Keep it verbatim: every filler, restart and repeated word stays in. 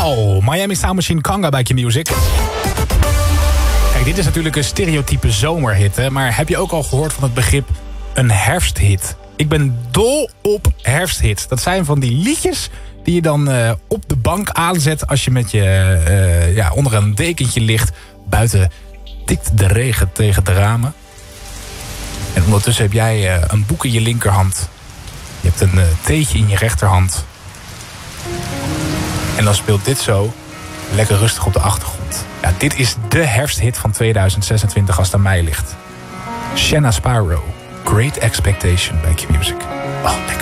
Wauw, Miami Sound Machine Kanga bij Q-Music. Kijk, dit is natuurlijk een stereotype zomerhit, hè? Maar heb je ook al gehoord van het begrip een herfsthit? Ik ben dol op herfsthits. Dat zijn van die liedjes die je dan uh, op de bank aanzet als je met je uh, ja, onder een dekentje ligt. Buiten tikt de regen tegen de ramen. En ondertussen heb jij uh, een boek in je linkerhand. Je hebt een uh, theetje in je rechterhand. En dan speelt dit zo lekker rustig op de achtergrond. Ja, dit is de herfsthit van tweeduizend zesentwintig als het aan mij ligt. Shanna Sparrow, Great Expectation bij Q-Music. Oh, lekker.